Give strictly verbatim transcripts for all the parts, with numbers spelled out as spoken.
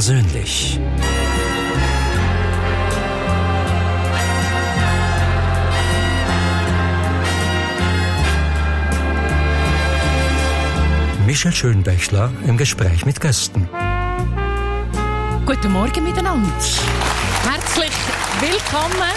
persönlich. Michel Schönbächler im Gespräch mit Gästen. Guten Morgen miteinander. Herzlich willkommen.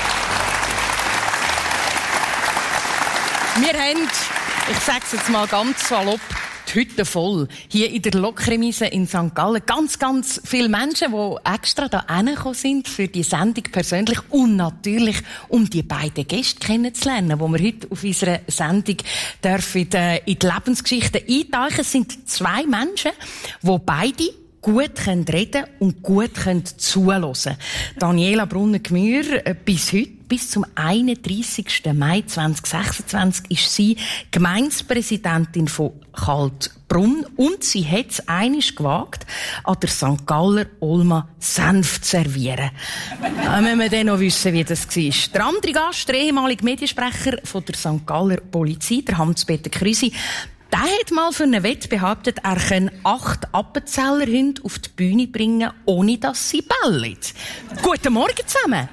Wir haben, ich sage es jetzt mal ganz salopp, die Hütte voll. Hier in der Lokremise in Sankt Gallen. Ganz, ganz viele Menschen, die extra da hingekommen sind für die Sendung persönlich und natürlich, um die beiden Gäste kennenzulernen, die wir heute auf unserer Sendung dürfen in die Lebensgeschichte eintauchen. Es sind zwei Menschen, die beide gut können reden und gut können zuhören. Daniela Brunner-Gmür, bis heute, bis zum einunddreissigsten Mai zweitausendsechsundzwanzig, ist sie Gemeindepräsidentin von Kaltbrunn und sie hat es einmal gewagt, an der Sankt Galler Olma Senf zu servieren. Da müssen wir dann noch wissen, wie das war. Der andere Gast, der ehemalige Mediensprecher von der Sankt Galler Polizei, der Hans-Peter Krüsi, der hat mal für einen Wett behauptet, er könne acht Appenzellerhunde auf die Bühne bringen, ohne dass sie bellen. Guten Morgen zusammen.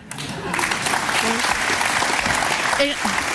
Äh,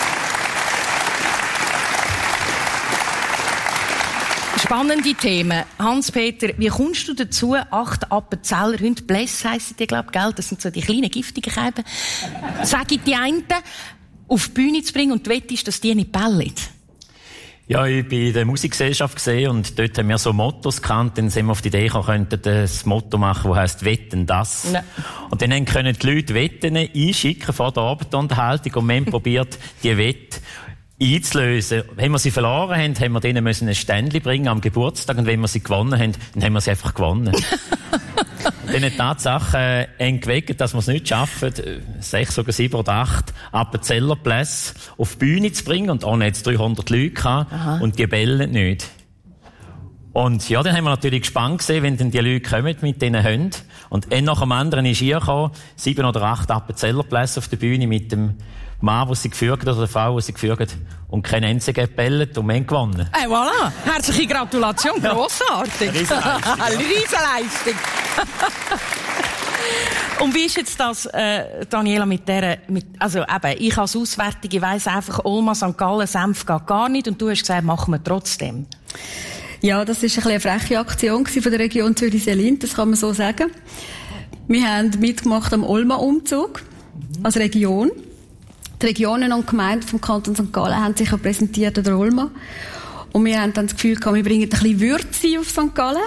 Spannende Themen. Hans-Peter, wie kommst du dazu, acht Appenzellerhunde, Bless heissen die, glaube ich, das sind so die kleinen giftigen Käben, sag ich die einen, auf die Bühne zu bringen und du wettest, dass die nicht bellen? Ja, ich bin in der Musikgesellschaft gesehen und dort haben wir so Mottos gekannt, dann sind wir auf die Idee gekommen, könnten das Motto machen, das heisst «Wetten das». Ja. Und dann können die Leute Wetten einschicken vor der Abendunterhaltung und wir haben probiert, die Wette einzulösen. Wenn wir sie verloren haben, haben wir denen müssen ein Ständchen bringen am Geburtstag und wenn wir sie gewonnen haben, dann haben wir sie einfach gewonnen. Dann hat die Tatsache äh, eng geweckt, dass wir es nicht schaffen, sechs oder sieben oder acht Appenzellerplätze auf die Bühne zu bringen und auch jetzt dreihundert Leute gehabt. Aha. Und die bellen nicht. Und ja, dann haben wir natürlich gespannt gesehen, wenn dann die Leute kommen mit diesen Hunden. Und ein nach dem anderen ist hier gekommen, sieben oder acht Appenzellerplätze auf der Bühne mit dem Mann, der sie geführt hat, oder der Frau, die sie geführt hat, und kein einziger gebellt und wir haben gewonnen. Hey, voilà! Herzliche Gratulation, grossartig! Riesenleistung. Riesenleistung. Und wie ist jetzt das, äh, Daniela, mit der, mit, also eben, ich als Auswärtige weiss einfach, Olma, Sankt Gallen, Senf geht gar nicht, und du hast gesagt, machen wir trotzdem. Ja, das war ein eine freche Aktion von der Region Zürich-Selin, das kann man so sagen. Wir haben mitgemacht am Olma-Umzug, als Region. Die Regionen und Gemeinden vom Kanton Sankt Gallen haben sich ja präsentiert an der Olma. Und wir haben dann das Gefühl gehabt, wir bringen ein bisschen Würze auf Sankt Gallen.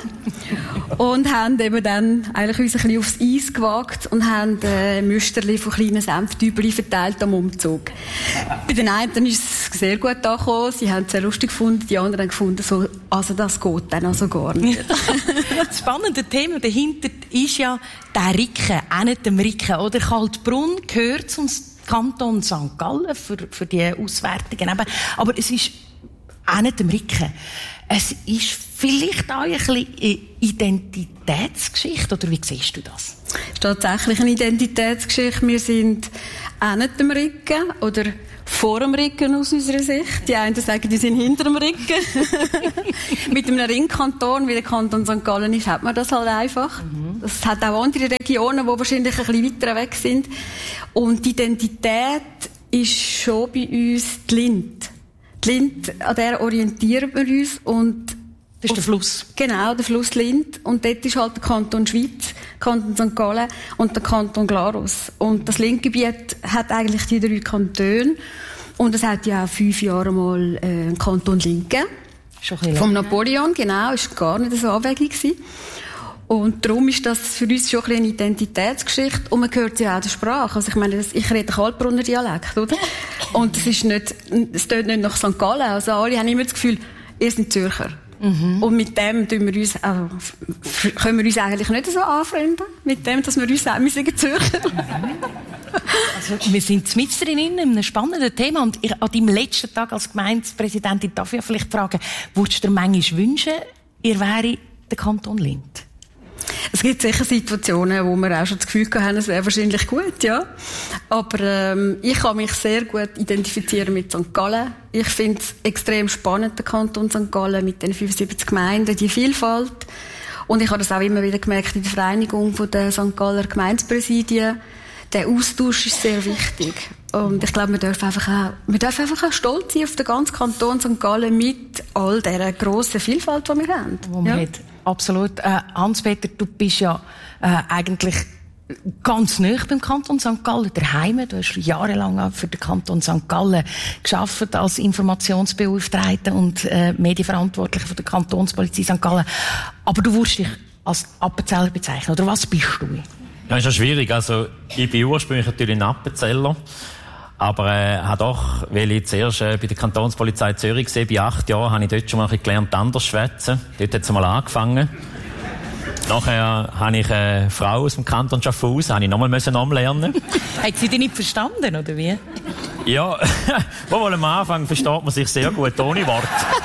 Und haben eben dann eigentlich uns ein bisschen aufs Eis gewagt und haben äh, Müsterli von kleinen Senftübeli verteilt am Umzug. Bei den einen ist es sehr gut angekommen, sie haben es sehr lustig gefunden, die anderen haben gefunden, so, also das geht dann also gar nicht. Das spannende Thema dahinter ist ja der Ricken, auch nicht dem Ricken, oder? Kaltbrunn gehört zum Kanton Sankt Gallen für, für die Auswertungen. Aber es ist auch nicht dem Ricken. Es ist vielleicht auch ein bisschen eine Identitätsgeschichte, oder wie siehst du das? Es ist tatsächlich eine Identitätsgeschichte. Wir sind auch nicht dem Ricken oder vor dem Ricken aus unserer Sicht. Die einen sagen, die sind hinter dem Ricken. Mit einem Ringkanton, wie der Kanton Sankt Gallen ist, hat man das halt einfach. Mhm. Das hat auch andere Regionen, die wahrscheinlich ein bisschen weiter weg sind. Und die Identität ist schon bei uns die Lind. Die Lind, an der orientieren wir uns. Und das ist der Fluss. Genau, der Fluss Lind. Und dort ist halt der Kanton Schweiz, Kanton Sankt Gallen und der Kanton Glarus. Und das Lindgebiet hat eigentlich die drei Kantone. Und es hat ja auch fünf Jahre mal äh, einen Kanton Lind gegeben. Schon ein Vom Napoleon, genau. Ist gar nicht so abwegig gewesen. Und darum ist das für uns schon ein eine Identitätsgeschichte. Und man hört ja auch der Sprache. Also ich meine, das, ich rede Kaltbrunner Dialekt, oder? Und es ist nicht, es tönt nicht nach Sankt Gallen. Also alle haben immer das Gefühl, ihr seid Zürcher. Mhm. Und mit dem tun wir uns, also, können wir uns eigentlich nicht so anfreunden. Mit dem, dass wir uns sagen, wir sind Zürcher. Also, wir sind mitten drin in einem spannenden Thema. Und ich, an deinem letzten Tag als Gemeindepräsidentin darf ich vielleicht fragen, würdest du dir manchmal wünschen, ihr wäre der Kanton Lind? Es gibt sicher Situationen, wo wir auch schon das Gefühl haben, es wäre wahrscheinlich gut, ja. Aber ähm, ich kann mich sehr gut identifizieren mit Sankt Gallen. Ich finde es extrem spannend, der Kanton Sankt Gallen mit den fünfundsiebzig Gemeinden, die Vielfalt. Und ich habe das auch immer wieder gemerkt in der Vereinigung von der Sankt Galler Gemeindepräsidien. Der Austausch ist sehr wichtig. Und ich glaube, wir dürfen einfach auch, wir dürfen einfach auch stolz sein auf den ganzen Kanton Sankt Gallen mit all dieser grossen Vielfalt, die wir haben. Wo man ja. hat. Absolut. Äh, Hans-Peter, du bist ja äh, eigentlich ganz nahe beim Kanton Sankt Gallen, daheim. Du hast jahrelang für den Kanton Sankt Gallen gearbeitet als Informationsbeauftragter und äh, Medienverantwortlicher von der Kantonspolizei Sankt Gallen. Aber du wurdest dich als Appenzeller bezeichnen, oder was bist du? Ja, ist ja schwierig. Also, ich bin ursprünglich natürlich ein Appenzeller. Aber, äh, habe doch, weil ich zuerst, äh, bei der Kantonspolizei Zürich war, bei acht Jahren, habe ich dort schon mal ein bisschen gelernt, anders zu schwätzen. Dort hat es mal angefangen. Nachher habe ich eine Frau aus dem Kanton Schaffhausen, habe ich nochmal müssen umlernen. Hat sie dich nicht verstanden, oder wie? Ja, wohl am Anfang versteht man sich sehr gut, ohne Wort.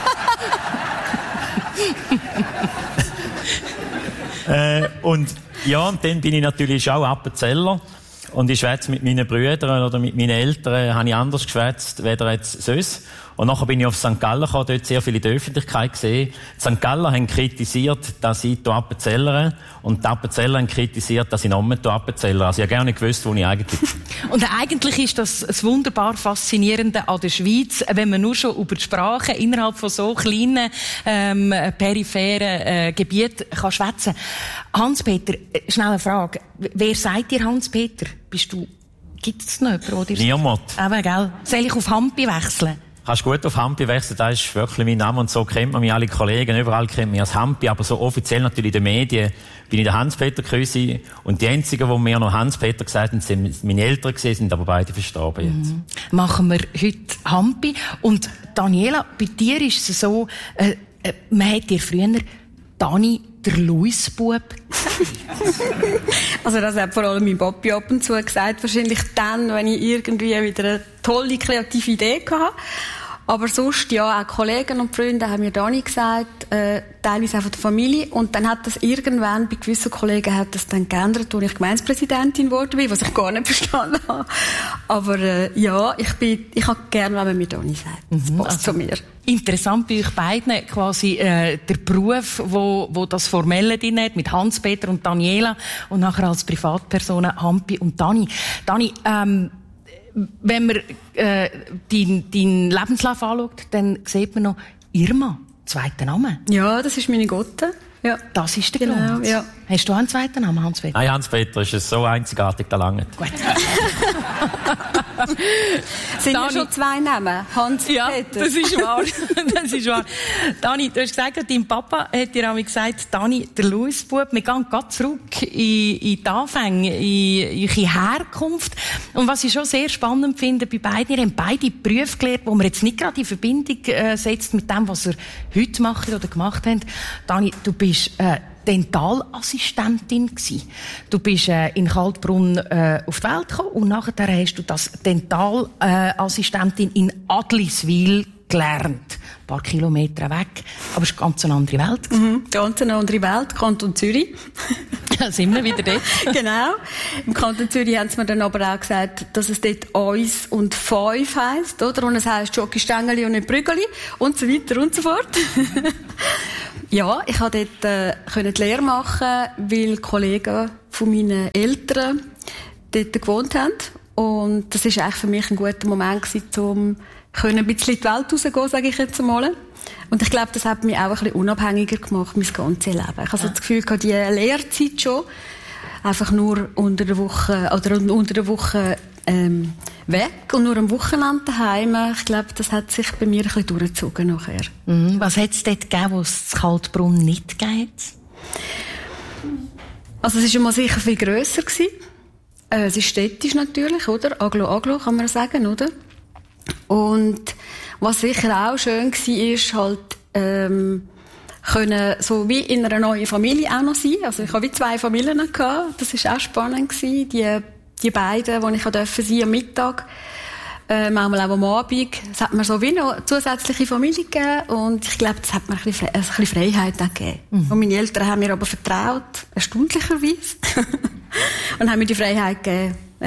äh, und, ja, und dann bin ich natürlich auch Appenzeller. Und ich schwätze mit meinen Brüdern oder mit meinen Eltern, habe ich anders geschwätzt, weder jetzt sonst. Und nachher bin ich auf Sankt Gallen gekommen, dort sehr viel in der Öffentlichkeit gesehen. Die Sankt Gallen haben kritisiert, dass ich hier Appenzellere, und die Appenzeller haben kritisiert, dass ich noch mehr Appenzellere. Also ich habe gar nicht gewusst, wo ich eigentlich bin. Und eigentlich ist das das wunderbar Faszinierende an der Schweiz, wenn man nur schon über die Sprache innerhalb von so kleinen, ähm, peripheren äh, Gebieten kann schwätzen. Hans-Peter, schnell eine Frage. Wer seid ihr, Hans-Peter? Bist du, gibt es noch jemanden? Niemand. Aber, gell? Soll ich auf Hampi wechseln? Kannst gut auf Hampi wechseln, das ist wirklich mein Name, und so kennt man mich, alle Kollegen, überall kennt man mich als Hampi, aber so offiziell natürlich in den Medien bin ich der Hans-Peter gewesen, und die einzigen, die mir noch Hans-Peter gesagt haben, sind meine Eltern gewesen, sind aber beide verstorben jetzt. Mhm. Machen wir heute Hampi. Und Daniela, bei dir ist es so, äh, äh, man hat dir früher Dani der Luisbub Also das hat vor allem mein Papi ab und zu gesagt, wahrscheinlich dann, wenn ich irgendwie wieder eine tolle, kreative Idee hatte. Aber sonst, ja, auch Kollegen und Freunde haben mir Dani gesagt, äh, teilweise auch von der Familie. Und dann hat das irgendwann, bei gewissen Kollegen hat das dann geändert, als ich Gemeindepräsidentin geworden bin, was ich gar nicht verstanden habe. Aber äh, ja, ich bin, ich habe gerne, wenn man mir Dani sagt. Das mhm, passt also zu mir. Interessant bei euch beiden quasi äh, der Beruf, wo, wo das Formelle drin hat, mit Hans-Peter und Daniela, und nachher als Privatpersonen Hampi und Dani. Dani, ähm, wenn man äh, deinen dein Lebenslauf anschaut, dann sieht man noch Irma, zweiter Name. Ja, das ist meine Gotte. Ja. Das ist der genau, Grund. ja. Hast du einen zweiten Namen, Hans-Peter? Nein, Hans-Peter ist es so einzigartig, da lange. Gut. Sind Dani, ja schon zwei Namen? Hans-Peter. Ja, das ist wahr. Das ist wahr. Dani, du hast gesagt, dein Papa hat dir einmal gesagt, Dani, der Luisbub, wir gehen gerade zurück in, in die Anfänge, in eure Herkunft. Und was ich schon sehr spannend finde bei beiden, ihr habt beide Berufe gelernt, wo man jetzt nicht gerade in Verbindung äh, setzt mit dem, was ihr heute macht oder gemacht habt. Dani, du bist äh, Dentalassistentin gsi. Du bist äh, in Kaltbrunn äh, auf die Welt gekommen, und nachher hast du das Dentalassistentin äh, in Adliswil gelernt. Ein paar Kilometer weg. Aber es ist eine ganz andere Welt. Mhm, ganz eine andere Welt. Kanton Zürich. Da sind wir wieder dort. Genau. Im Kanton Zürich haben sie mir dann aber auch gesagt, dass es dort «Eins» und «Fünf» heisst, oder? Und es heisst «Schokistängeli» und nicht «Brügeli» und so weiter und so fort. Ja, ich konnte dort äh, die Lehre machen, weil Kollegen von meinen Eltern dort gewohnt haben. Und das war eigentlich für mich ein guter Moment gewesen, um ein bisschen in die Welt rauszugehen, sage ich jetzt einmal. Und ich glaube, das hat mich auch ein bisschen unabhängiger gemacht, mein ganzes Leben. Ich habe ja. das Gefühl, die Lehrzeit schon, einfach nur unter der Woche, oder unter der Woche, ähm, weg und nur am Wochenende daheim. Ich glaube, das hat sich bei mir ein bisschen durchgezogen nachher. Mhm. Was hat es dort gegeben, wo es in Kaltbrunn nicht gegeben hat? Also es war mal sicher viel grösser gewesen. Äh, es ist städtisch natürlich, oder? Aglo-Aglo kann man sagen, oder? Und was sicher auch schön war, ist halt, ähm, können so wie in einer neuen Familie auch noch sein. Also ich habe wie zwei Familien gehabt. Das war auch spannend gewesen. Die, die beiden, die ich durfte sein am Mittag, äh, manchmal auch am Abend. Es hat mir so wie noch eine zusätzliche Familie gegeben. Und ich glaube, das hat mir ein bisschen, ein bisschen Freiheit auch gegeben. Mhm. Und meine Eltern haben mir aber vertraut, erstaunlicherweise. Und haben mir die Freiheit gegeben. Ja.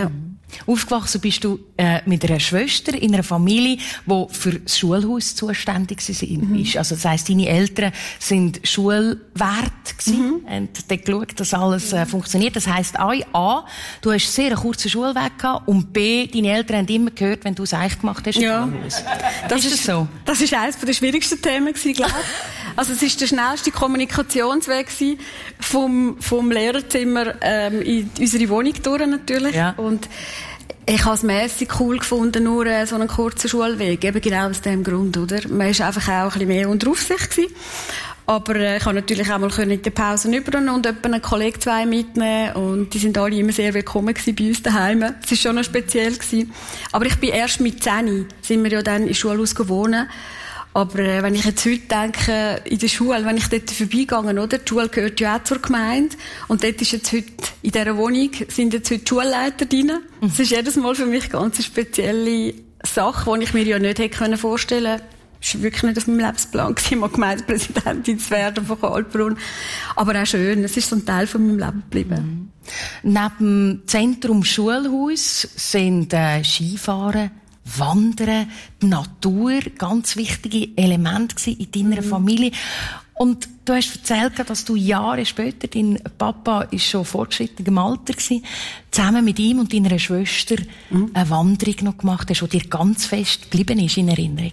Aufgewachsen bist du äh, mit einer Schwester in einer Familie, die für das Schulhaus zuständig war. Mhm. Also das heisst, deine Eltern sind Schulwert gewesen, mhm. und haben geschaut, dass alles äh, funktioniert. Das heisst, A, du hast sehr einen kurzen Schulweg gehabt und B, deine Eltern haben immer gehört, wenn du es echt gemacht hast. Ja, das ist, ist das so. Das ist eines der schwierigsten Themen gewesen, glaube ich. Also es ist der schnellste Kommunikationsweg gewesen, vom, vom Lehrerzimmer ähm, in unsere Wohnung durch natürlich. Ja. Und ich habe es mässig cool gefunden, nur äh, so einen kurzen Schulweg. Eben genau aus dem Grund, oder? Man war einfach auch ein bisschen mehr unter Aufsicht gewesen. Aber äh, ich konnte natürlich auch mal in der Pause rüber und etwa einen Kollegen zwei mitnehmen. Und die sind alle immer sehr willkommen gewesen bei uns daheim. Es war schon noch speziell gewesen. Aber ich bin erst mit zehn, sind wir ja dann in Schulhaus gewohnt. Aber äh, wenn ich jetzt heute denke, in der Schule, wenn ich dort vorbeigegangen, oder? Die Schule gehört ja auch zur Gemeinde. Und dort ist jetzt heute, in dieser Wohnung, sind jetzt heute Schulleiter drin. Mhm. Das ist jedes Mal für mich ganz eine spezielle Sache, die ich mir ja nicht hätte vorstellen können. Das war wirklich nicht auf meinem Lebensplan, mal Gemeindepräsidentin zu werden von Kaltbrunn. Aber auch schön, es ist so ein Teil von meinem Leben geblieben. Mhm. Neben dem Zentrum Schulhaus sind äh, Skifahren, Wandern, die Natur, ganz wichtige Elemente in deiner mhm. Familie. Und du hast erzählt, dass du Jahre später, dein Papa ist schon fortgeschrittenem Alter gewesen, zusammen mit ihm und deiner Schwester mhm. eine Wanderung noch gemacht hast, die dir ganz fest geblieben ist in Erinnerung.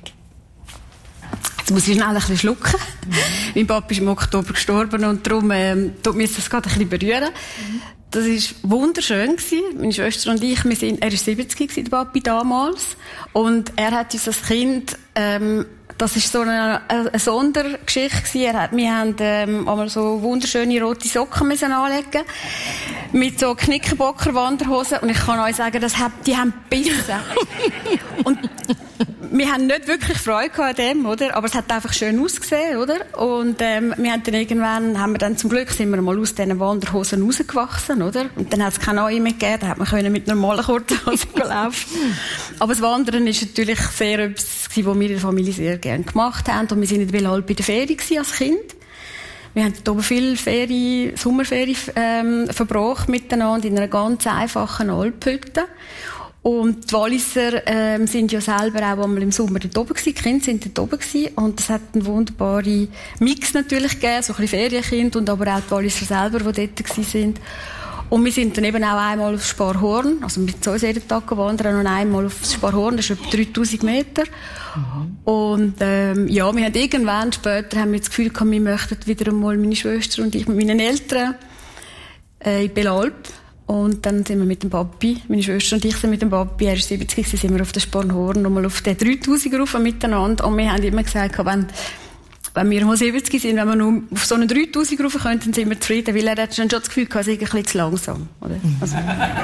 Jetzt muss ich schnell ein bisschen schlucken. Mhm. Mein Papa ist im Oktober gestorben und darum ähm, tut mir das gerade ein bisschen berühren. Mhm. Das war wunderschön gewesen. Meine Schwester und ich, wir sind, er war siebzig gewesen, der Papi damals. Und er hat uns als Kind, ähm, das ist so eine, eine Sondergeschichte gewesen. Er hat, wir haben, ähm, einmal so wunderschöne rote Socken müssen anlegen. Mit so Knickerbocker-Wanderhosen. Und ich kann euch sagen, das hat, die haben gebissen. Und wir haben nicht wirklich Freude an dem, oder? Aber es hat einfach schön ausgesehen, oder? Und, ähm, wir haben dann irgendwann, haben wir dann zum Glück, sind wir mal aus diesen Wanderhosen rausgewachsen, oder? Und dann hat es keine neue mehr gegeben, da hat man können mit normalen Kurzhosen laufen. Aber das Wandern ist natürlich sehr etwas, was wir in der Familie sehr gerne gemacht haben. Und wir sind in Belalp bei der Ferien als Kind. Wir haben hier viele Ferien, Sommerferien, ähm, verbracht miteinander in einer ganz einfachen Alphütte. Und die Walliser ähm, sind ja selber auch einmal im Sommer dort oben gewesen. Die Kinder sind dort oben gewesen. Und es hat einen wunderbaren Mix natürlich gegeben, so ein bisschen Ferienkind und aber auch die Walliser selber, die dort gewesen sind. Und wir sind dann eben auch einmal aufs Sparhorn, also mit so jeden Tag gewandert, und einmal aufs Sparhorn, das ist etwa dreitausend Meter. Mhm. Und ähm, ja, wir haben irgendwann später haben wir das Gefühl gehabt, wir möchten wieder einmal, meine Schwester und ich, mit meinen Eltern äh, in Belalp. Und dann sind wir mit dem Papi, meine Schwester und ich sind mit dem Papi, er ist siebzig, sind wir auf den Sparhorn nochmal auf den dreitausend rauf miteinander. Und wir haben immer gesagt, wenn, wenn wir mal siebzig sind, wenn wir nur auf so einen dreitausend rauf können, dann sind wir zufrieden, weil er hat schon das Gefühl gehabt, es ist ein bisschen zu langsam, oder? Also.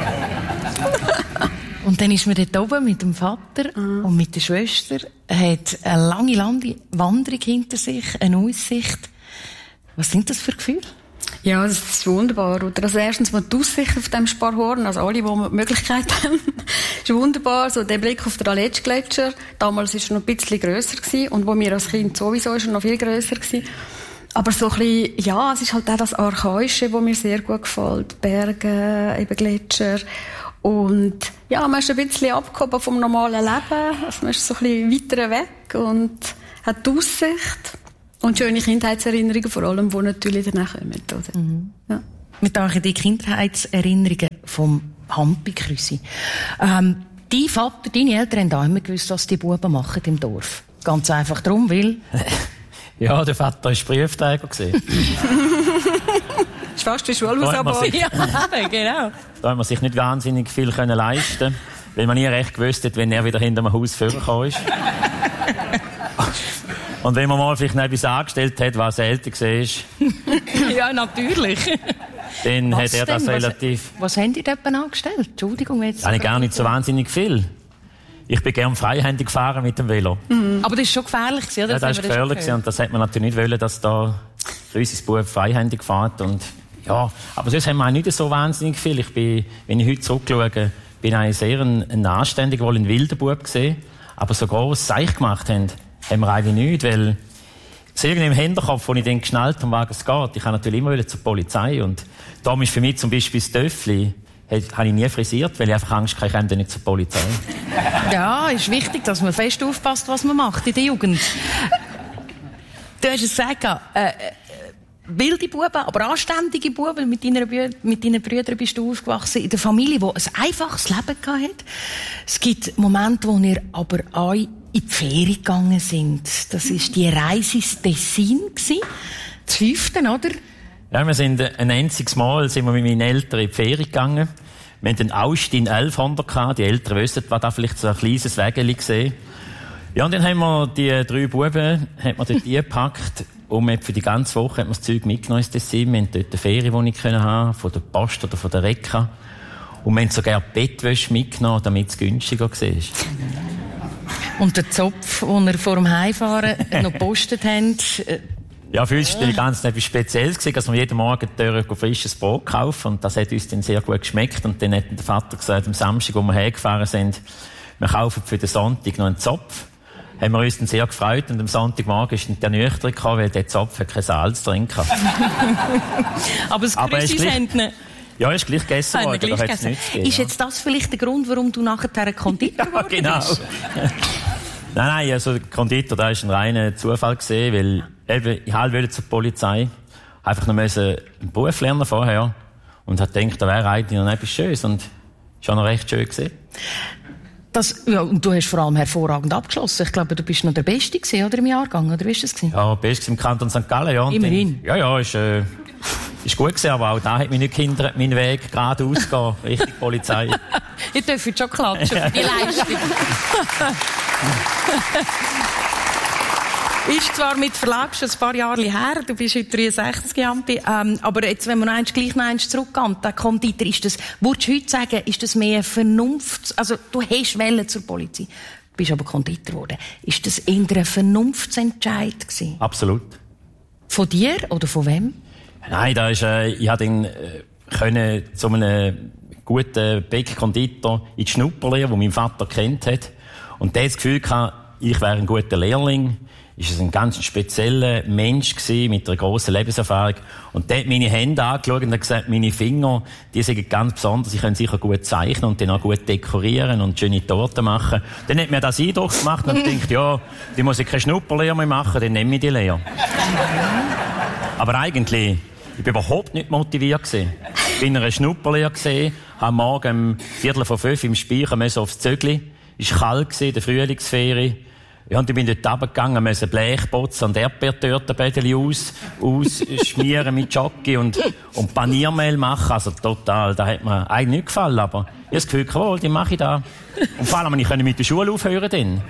Und dann ist man dort oben mit dem Vater mhm. und mit der Schwester, hat eine lange, lange Wanderung hinter sich, eine Aussicht. Was sind das für Gefühle? Ja, das ist wunderbar. Oder? Also erstens mal die Aussicht auf dem Sparhorn, also alle, die die Möglichkeit haben, ist wunderbar. So der Blick auf den Aletsch-Gletscher. Damals war er noch ein bisschen grösser gewesen. Und wo wir als Kind sowieso ist er noch viel grösser gewesen. Aber so ein bisschen, ja, es ist halt auch das Archaische, das mir sehr gut gefällt. Berge, eben Gletscher. Und ja, man ist ein bisschen abgehoben vom normalen Leben. Also man ist so ein bisschen weiter weg und hat die Aussicht. Und schöne Kindheitserinnerungen vor allem, die natürlich danach kommen. Oder? Mhm. Ja. Wir denken die Kindheitserinnerungen vom Hampikrüsi. Ähm, dein Vater, deine Eltern haben auch immer gewusst, was die Buben machen im Dorf. Ganz einfach darum, weil... Ja, der Vater war Briefträger. Das ist fast wie Schulhausabau. Ja, genau. Da hat man sich nicht wahnsinnig viel können leisten, weil man nie recht gewusst hat, wenn er wieder hinter dem Haus vorgekommen ist. Und wenn man mal vielleicht noch etwas angestellt hat, was älter war. Ja, natürlich. Dann was hat er das denn? relativ... Was, was haben die dort angestellt? Entschuldigung. Jetzt Eigentlich gar nicht so wahnsinnig viel. Ich bin gern freihändig gefahren mit dem Velo. Mhm. Aber das ist schon gefährlich, oder? Ja, das war gefährlich und das hat man natürlich nicht wollen, dass da unser Bub freihändig fährt. Und ja, aber sonst haben wir auch nicht so wahnsinnig viel. Ich bin, wenn ich heute zurückschaue, bin ich sehr ein, ein anständiger, wohl ein wilder Bub gesehen. Aber so gross Seich gemacht haben, haben wir eigentlich nicht, weil es irgendwie im Hinterkopf, wo ich dann geschnallt habe, was es geht. Ich kann natürlich immer wieder zur Polizei und darum ist für mich zum Beispiel das Töffli habe ich nie frisiert, weil ich einfach Angst hatte, ich komme nicht zur Polizei. Ja, ist wichtig, dass man fest aufpasst, was man macht in der Jugend. Du hast es gesagt, äh, wilde Buben, aber anständige Buben. Mit deinen, Brü- mit deinen Brüdern bist du aufgewachsen in der Familie, die ein einfaches Leben hatte. Es gibt Momente, wo ihr aber auch in die Ferien gegangen sind. Das war die Reise ins Tessin, das fünfte, oder? Ja, wir sind ein einziges Mal sind wir mit meinen Eltern in die Ferien gegangen. Wir hatten einen Austin elfhundert gehabt. Die Eltern wissen, was da vielleicht so ein kleines Wägeli gesehen. Ja, und dann haben wir die drei Buben, hat man dort gepackt. Und für die ganze Woche hat man das Zeug mitgenommen ins Tessin. Wir hatten dort eine Ferienwohnung haben, von der Post oder von der Reka. Und wir haben sogar Bettwäsche mitgenommen, damit es günstiger war. Und der Zopf, den ihr vor dem Heimfahren noch gepostet habt. Ja, für uns war das ganz etwas Spezielles gewesen, dass wir jeden Morgen frisches Brot kaufen. Und das hat uns dann sehr gut geschmeckt. Und dann hat der Vater gesagt, am Samstag, wo wir hergefahren sind, wir kaufen für den Sonntag noch einen Zopf. Haben wir uns dann sehr gefreut. Und am Sonntagmorgen ist dann der Nüchtern gekommen, weil der Zopf hat kein Salz drin hatte. Aber das Grüßis haben nicht. Ja, ist gleich gegessen worden. Gleich gegessen. Ist jetzt das vielleicht der Grund, warum du nachher ein Konditor geworden bist? Ja, genau. Nein, nein, also der Konditor, da war ein reiner Zufall gewesen, weil eben, ich wollte zur Polizei, einfach noch einen Beruf lernen vorher und habe gedacht, da wäre eigentlich noch etwas Schönes und ist auch noch recht schön gewesen. Das, ja, und du hast vor allem hervorragend abgeschlossen. Ich glaube, du bist noch der Beste gewesen, oder, im Jahrgang, oder wie war das gewesen? Ja, Beste im Kanton Sankt Gallen, ja. Und immerhin. Dann, ja, ja, ist, äh, ist gut gewesen, aber auch da hat mich nicht gehindert, meinen Weg geradeaus gehen, Richtung Polizei. Ich darf jetzt schon klatschen für die Leistung. Ist zwar mit Verlag schon ein paar Jahre her, du bist heute dreiundsechzig, Jampi, ähm, aber jetzt, wenn man eins gleich noch eins zurückgeht, der Konditor, ist das, würdest du heute sagen, ist das mehr Vernunft, also du hast Welle zur Polizei, bist aber Konditor geworden, ist das eher ein Vernunftsentscheid gewesen? Absolut. Von dir oder von wem? Nein, da ist, äh, ich hatte ihn, äh, können zu einem guten Bäck-Konditor in die Schnupperlehre, die mein Vater kennt hat. Und der hat das Gefühl gehabt, ich wäre ein guter Lehrling. Ist es ein ganz spezieller Mensch gewesen, mit einer grossen Lebenserfahrung. Und der hat meine Hände angeschaut und hat gesagt, meine Finger, die sind ganz besonders, ich kann sicher gut zeichnen und dann auch gut dekorieren und schöne Torten machen. Dann hat mir das Eindruck gemacht und ich dachte, ja, die muss ich keine Schnupperlehre mehr machen, dann nehme ich die Lehre. Aber eigentlich, ich war überhaupt nicht motiviert gewesen. Ich bin in einer Schnupperlehre gesehen, habe morgen um Viertel vor fünf im Speicher müssen aufs Zögli. Es war kalt gewesen, der Frühlingsferie. Ja, und ich bin dort runtergegangen, musste Blechbotzen und Erdbeertörtenbädeli aus, ausschmieren mit Jockey und, und Paniermehl machen. Also total, da hat mir eigentlich nicht gefallen, aber ich habe das Gefühl, jawohl, die mache ich da. Und vor allem, ich konnte mit der Schule aufhören dann.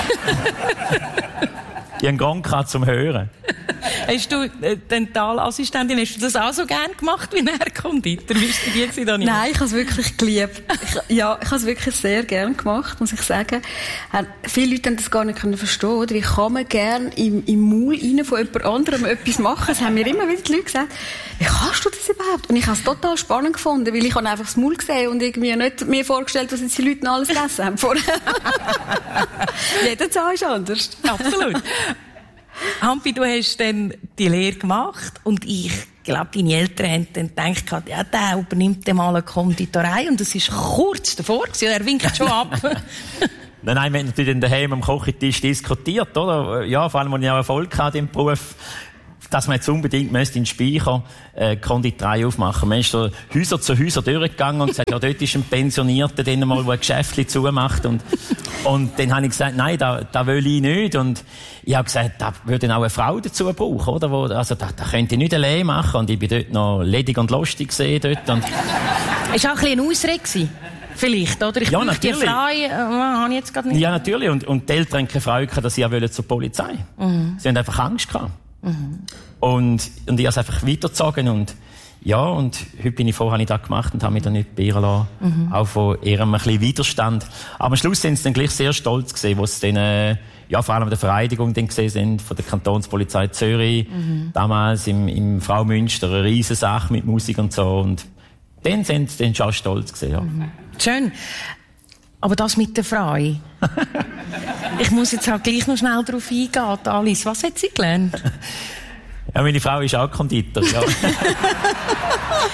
Ich habe einen Grund zum Hören. Hast du äh, Dentalassistentin, hast du das auch so gern gemacht wie ein Konditor? Wie ist die gewesen, Daniel? Nein, ich habe es wirklich geliebt. Ich, ja, ich habe es wirklich sehr gern gemacht, muss ich sagen. Viele Leute haben das gar nicht verstehen, oder? Wie kann man gern im, im Maul rein von jemand anderem etwas machen? Das haben mir immer wieder die Leute gesagt. Wie kannst du das überhaupt? Und ich habe es total spannend gefunden, weil ich habe einfach das Maul gesehen und irgendwie nicht mir vorgestellt, was jetzt die Leute noch alles gegessen haben vorher. Jeder Zahn ist anders. Absolut. Hampi, du hast dann die Lehre gemacht und ich glaube, deine Eltern haben dann gedacht, ja, der übernimmt dann mal eine Konditorei und das war kurz davor gewesen, er winkt schon ab. Nein, nein, wir haben natürlich daheim am Kochentisch diskutiert, oder? Ja, vor allem, als ich auch Erfolg hatte im Beruf, dass man jetzt unbedingt müsste in den Speicher äh, Konditorei aufmachen. Man ist so Häuser zu Häuser durchgegangen und gesagt, ja, dort ist ein Pensionierter, der mal ein Geschäftchen zumacht. Und, und dann habe ich gesagt, nein, da, da will ich nicht. Und ich habe gesagt, da würde auch eine Frau dazu brauchen, oder? Wo, also, da, da könnte ich nicht allein machen. Und ich bin dort noch ledig und lustig gesehen dort. Und ist auch ein bisschen ein Ausrede. Vielleicht, oder? Ich ja, natürlich. Die Frage, äh, habe ich jetzt gerade nicht. Ja, natürlich. Und, und die Eltern haben keine Freude gehabt, dass sie auch zur Polizei wollen. Mhm. Sie haben einfach Angst gehabt. Mhm. Und, und ich habe es einfach weitergezogen und, ja, und heute bin ich froh, habe ich das gemacht und habe mich dann nicht beirren lassen. Mhm. Auch von eher ein bisschen Widerstand. Aber am Schluss sind sie dann gleich sehr stolz gewesen, wo sie dann, äh, ja, vor allem der Vereidigung dann gesehen sind, von der Kantonspolizei Zürich, mhm. damals im, im Fraumünster, eine riesen Sache mit Musik und so, und dann sind sie dann schon stolz gewesen, ja. Mhm. Schön. Aber das mit der Frau. Ich muss jetzt halt gleich noch schnell darauf eingehen. Alice, was hat sie gelernt? Ja, meine Frau ist auch Konditor, ja.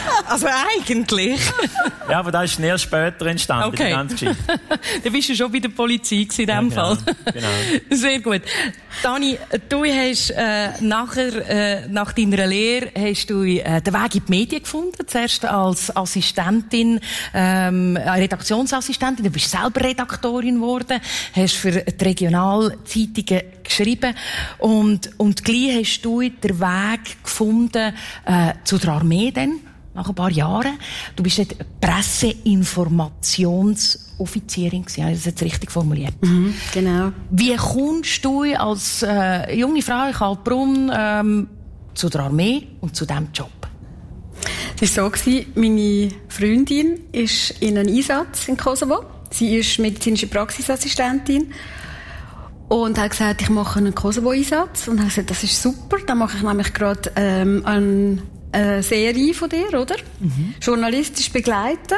Also eigentlich. Ja, aber das ist erst später entstanden, okay. Die ganze Geschichte. Dann bist du schon bei der Polizei in diesem ja, genau, Fall. Genau. Sehr gut. Dani, du hast äh, nachher, äh, nach deiner Lehre, hast du äh, den Weg in die Medien gefunden. Zuerst als Assistentin, ähm, Redaktionsassistentin. Du bist selber Redaktorin geworden, hast für die Regionalzeitungen geschrieben und, und gleich hast du den Weg gefunden äh, zu der Armee dann. Nach ein paar Jahren. Du bist dort Presseinformationsoffizierin gewesen. Habe ich das jetzt richtig formuliert? Mhm, genau. Wie kommst du als äh, junge Frau in Kaltbrunn ähm, zu der Armee und zu diesem Job? Es war so, meine Freundin ist in einem Einsatz in Kosovo. Sie ist medizinische Praxisassistentin und hat gesagt, ich mache einen Kosovo-Einsatz. Und hat gesagt, das ist super. Dann mache ich nämlich gerade ähm, einen eine Serie von dir, oder? Mhm. Journalistisch begleiten.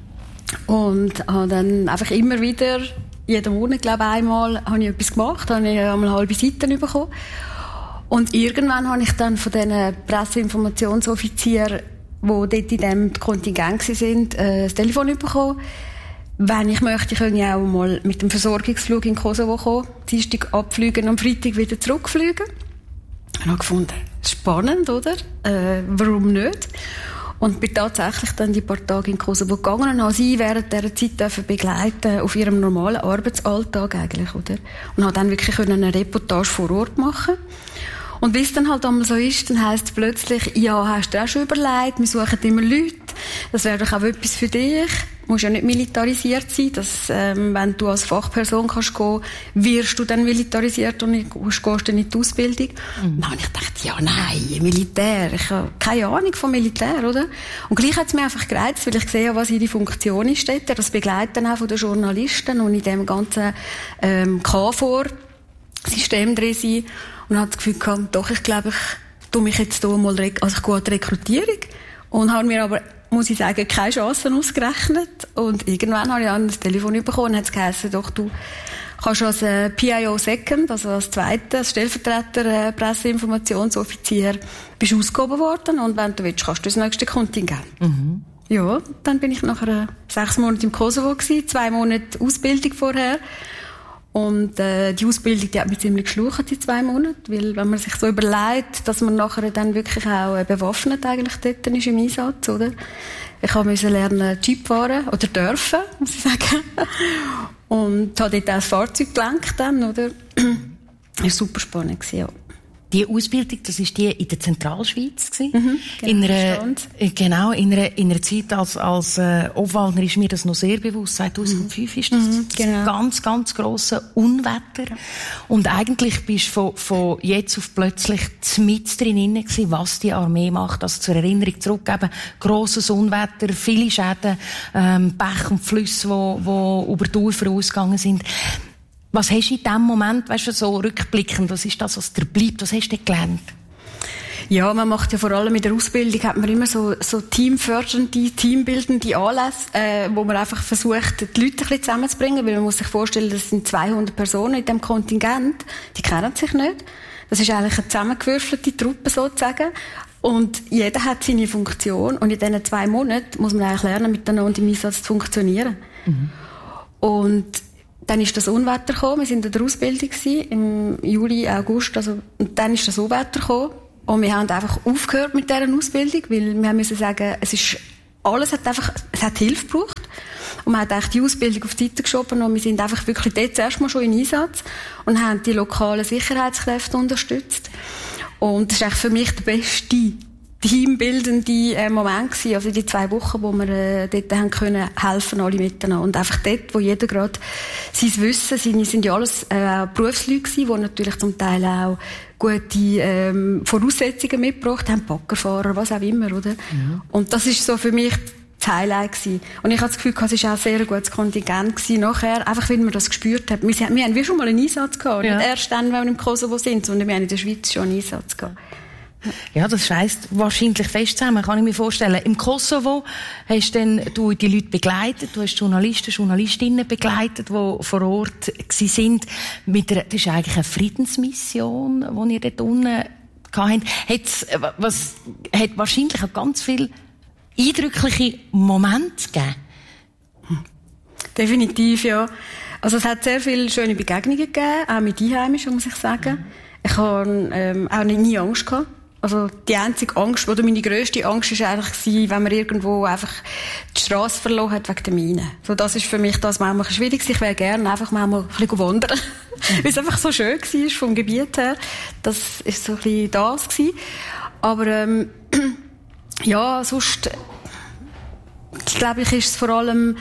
Und habe dann einfach immer wieder, jeden Monat, glaube ich, einmal, habe ich etwas gemacht, habe ich einmal halbe Seiten bekommen. Und irgendwann habe ich dann von diesen Presseinformationsoffizieren, die dort in diesem Kontingent waren, das Telefon bekommen. Wenn ich möchte, könnte ich auch mal mit dem Versorgungsflug in Kosovo kommen, Dienstag abfliegen, am Freitag wieder zurückfliegen. Ich habe gefunden, spannend, oder? Äh, warum nicht? Und bin tatsächlich dann die paar Tage in Kosovo gegangen und habe sie während dieser Zeit dürfen begleiten auf ihrem normalen Arbeitsalltag eigentlich, oder? Und habe dann wirklich eine Reportage vor Ort machen. Und wie es dann halt einmal so ist, dann heisst es plötzlich, ja, hast du auch schon überlegt, wir suchen immer Leute, das wäre doch auch etwas für dich. Du musst ja nicht militarisiert sein, dass, ähm, wenn du als Fachperson kannst gehen, wirst du dann militarisiert und nicht, gehst dann in die Ausbildung. Mhm. Dann habe ich gedacht, ja, nein, Militär, ich habe keine Ahnung vom Militär, oder? Und gleich hat es mir einfach gereizt, weil ich sehe, was ihre Funktion ist dort, das Begleiten auch von den Journalisten und in dem ganzen ähm, K V O R-System drin sein. Und habe das Gefühl gehabt, doch, ich glaube, ich tue mich jetzt hier mal, also ich gehe an die Rekrutierung und habe mir aber, muss ich sagen, keine Chancen ausgerechnet. Und irgendwann habe ich dann das Telefon bekommen und hat es geheißen, doch, du kannst als äh, P I O Second, also als zweiter, als Stellvertreter äh, Presseinformationsoffizier, bist ausgehoben worden und wenn du willst, kannst du das nächste Kontingent. Mhm. Ja, dann bin ich nachher äh, sechs Monate im Kosovo gewesen, zwei Monate Ausbildung vorher. Und äh, die Ausbildung, die hat mich ziemlich geschlucht, die zwei Monate, weil wenn man sich so überlegt, dass man nachher dann wirklich auch äh, bewaffnet eigentlich dort ist im Einsatz, oder? Ich musste lernen Jeep fahren, oder dürfen, muss ich sagen. Und habe dort auch das Fahrzeug gelenkt dann, oder? Das war super spannend, ja. Die Ausbildung, das war die in der Zentralschweiz gewesen. Mhm, genau, in einer, genau, in einer, in einer Zeit als, als äh, Obwaldner ist mir das noch sehr bewusst. zweitausendfünf mhm. ist das, mhm, genau. das ganz, ganz grosse Unwetter. Und eigentlich bist du von, von jetzt auf plötzlich mit drin gewesen, was die Armee macht. Also zur Erinnerung zurückgeben, grosses Unwetter, viele Schäden, ähm, Bach und Flüsse, wo, wo über die Ufer ausgegangen sind. Was hast du in diesem Moment, weißt du, so rückblickend, was ist das, was dir bleibt? Was hast du gelernt? Ja, man macht ja vor allem in der Ausbildung, hat man immer so, so teamfördernde, teambildende Anlässe, äh, wo man einfach versucht, die Leute ein bisschen zusammenzubringen, weil man muss sich vorstellen, das sind zweihundert Personen in diesem Kontingent, die kennen sich nicht. Das ist eigentlich eine zusammengewürfelte Truppe sozusagen. Und jeder hat seine Funktion und in diesen zwei Monaten muss man eigentlich lernen, miteinander im Einsatz zu funktionieren. Mhm. Und dann ist das Unwetter gekommen. Wir sind in der Ausbildung gewesen, im Juli, August. Also, und dann ist das Unwetter gekommen. Und wir haben einfach aufgehört mit dieser Ausbildung, weil wir müssen sagen, es ist, alles hat einfach, es hat Hilfe gebraucht. Und man hat eigentlich die Ausbildung auf die Seite geschoben und wir sind einfach wirklich dort zuerst mal schon in Einsatz und haben die lokalen Sicherheitskräfte unterstützt. Und das ist eigentlich für mich der beste teambildende äh, Moment gewesen, also die zwei Wochen, wo wir äh, dort haben können helfen, alle miteinander. Und einfach dort, wo jeder gerade sein Wissen, seine, sind ja alles äh, Berufsleute gewesen, die natürlich zum Teil auch gute ähm, Voraussetzungen mitgebracht haben, Baggerfahrer, was auch immer, oder? Mhm. Und das ist so für mich das Highlight gewesen. Und ich habe das Gefühl, es war auch ein sehr gutes Kontingent gewesen nachher, einfach weil man das gespürt hat. Wir, wir haben wie schon mal einen Einsatz gehabt, ja. Nicht erst dann, wenn wir im Kosovo sind, sondern wir haben in der Schweiz schon einen Einsatz gehabt. Ja, das scheisst wahrscheinlich fest zusammen, kann ich mir vorstellen. Im Kosovo hast denn du die Leute begleitet, du hast Journalisten, Journalistinnen begleitet, die vor Ort gsi sind. Mit der, das ist eigentlich eine Friedensmission, die ihr dort unten gehabt habt. Hat's, was, hat wahrscheinlich auch ganz viel eindrückliche Momente gegeben? Definitiv, ja. Also es hat sehr viele schöne Begegnungen gegeben, auch mit Einheimischen, muss ich sagen. Mhm. Ich habe ähm, auch nie Angst gehabt. Also die einzige Angst, oder meine grösste Angst war eigentlich, wenn man irgendwo einfach die Strasse verloren hat wegen der Mine. So, das ist für mich das manchmal schwierig. Ich wäre gerne einfach manchmal ein bisschen wandern. Mhm. Weil es einfach so schön war vom Gebiet her. Das war so ein bisschen das gewesen. Aber ähm, ja, sonst glaube ich, ist es vor allem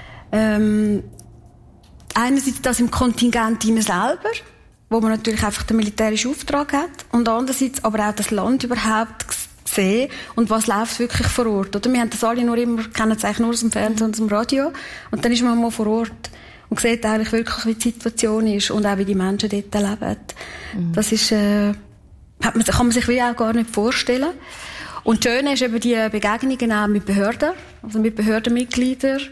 ähm, einerseits das im Kontingent immer selber, wo man natürlich einfach den militärischen Auftrag hat, und andererseits aber auch das Land überhaupt sehen und was läuft wirklich vor Ort. Oder? Wir haben das alle nur immer, kennen es eigentlich nur aus dem Fernsehen und aus dem Radio, und dann ist man mal vor Ort und sieht eigentlich wirklich, wie die Situation ist und auch wie die Menschen dort leben. Mhm. Das ist, äh, hat man, kann man sich wie auch gar nicht vorstellen. Und das Schöne ist eben die Begegnungen auch mit Behörden, also mit Behördenmitgliedern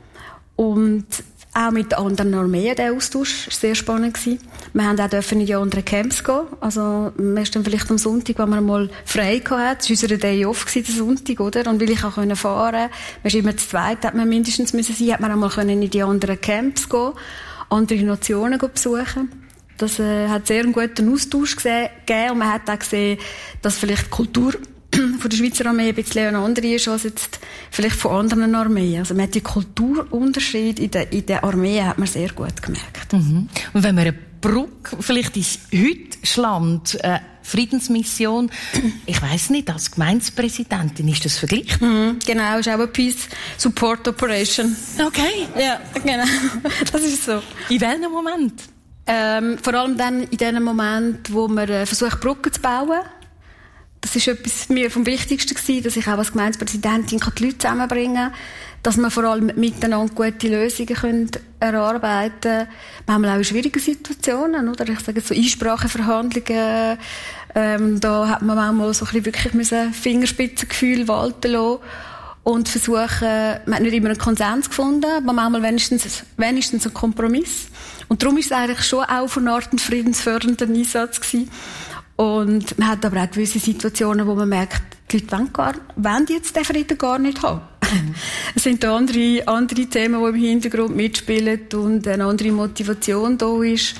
und auch mit anderen Armeen, der Austausch war sehr spannend gewesen. Wir haben auch in die anderen Camps gehen. Also, wir sind dann vielleicht am Sonntag, wenn man mal frei hatten. Das war unser Day Off gewesen, der Sonntag, oder? Und weil ich auch fahren konnte, wir sind immer zu zweit, hat man mindestens müssen sein, hat man auch mal in die anderen Camps gehen, andere Nationen besuchen. Das, äh, hat sehr einen guten Austausch gegeben. Und man hat auch gesehen, dass vielleicht die Kultur von der Schweizer Armee ein bisschen eine andere ist als jetzt vielleicht von anderen Armeen. Also man hat die Kulturunterschied in der, in der Armee hat man sehr gut gemerkt. Mhm. Und wenn man eine Brücke vielleicht ins Deutschland, äh, Friedensmission, ich weiss nicht, als Gemeindepräsidentin ist das vergleichbar? Mhm, genau, ist auch eine Peace Support Operation. Okay. Ja, genau. Das ist so. In welchem Moment? Ähm, vor allem dann in dem Moment, wo man äh, versucht, Brücken zu bauen. Das ist etwas mir vom Wichtigsten gewesen, dass ich auch als Gemeindepräsidentin die Leute zusammenbringen kann, dass wir vor allem miteinander gute Lösungen können erarbeiten können. Wir haben auch in schwierigen Situationen, oder? Ich sage so Einspracheverhandlungen, ähm, da hat man manchmal so ein bisschen wirklich müssen Fingerspitzengefühl walten lassen und versuchen, man hat nicht immer einen Konsens gefunden, aber manchmal wenigstens, wenigstens einen Kompromiss. Und darum ist es eigentlich schon auch von einer Art ein friedensfördernder Einsatz gewesen. Und man hat aber auch gewisse Situationen, wo man merkt, die Leute wollen, gar, wollen jetzt den Frieden gar nicht haben. Mhm. Es sind da andere, andere Themen, die im Hintergrund mitspielen und eine andere Motivation da ist.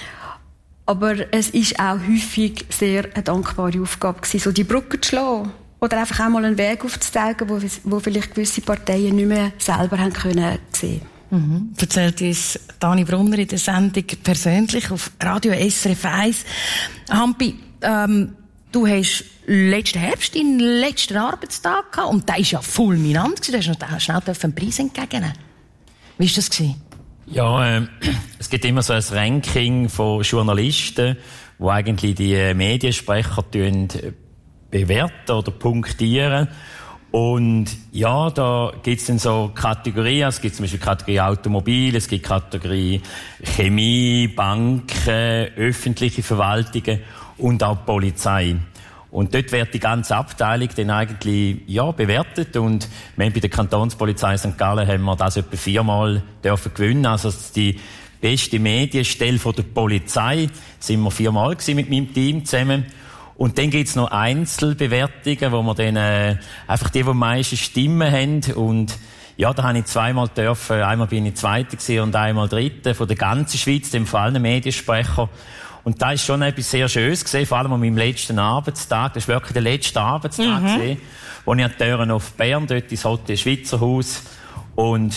Aber es ist auch häufig sehr eine dankbare Aufgabe gewesen, so die Brücke zu schlagen. Oder einfach auch mal einen Weg aufzuzeigen, wo, wo vielleicht gewisse Parteien nicht mehr selber haben können sehen. Mhm. Erzählt uns Dani Brunner in der Sendung persönlich auf Radio S R F eins. Hampi, ähm, du hast letzten Herbst deinen letzten Arbeitstag gehabt und der war ja fulminant gewesen. Du hast noch schnell einen Preis entgegennehmen. Wie war das gewesen? Ja, äh, es gibt immer so ein Ranking von Journalisten, wo eigentlich die Mediensprecher bewerten oder punktieren. Und ja, da gibt's dann so Kategorien. Es gibt zum Beispiel Kategorie Automobil, es gibt Kategorie Chemie, Banken, öffentliche Verwaltungen und auch Polizei. Und dort wird die ganze Abteilung dann eigentlich, ja, bewertet. Und wir haben bei der Kantonspolizei Sankt Gallen haben wir das etwa viermal dürfen gewinnen. Also die beste Medienstelle von der Polizei sind wir viermal gewesen mit meinem Team zusammen. Und dann gibt's noch Einzelbewertungen, wo wir dann äh, einfach die, die am meisten Stimmen haben. Und ja, da habe ich zweimal dürfen. Einmal bin ich Zweiter gewesen und einmal Dritter von der ganzen Schweiz, dem vor allem Mediensprecher. Und da ist schon etwas sehr Schönes gesehen, vor allem an meinem letzten Arbeitstag. Das war wirklich der letzte Arbeitstag, mhm. gewesen, wo ich an die Türen auf Bern, dort ins Hotel Schweizer Haus. Und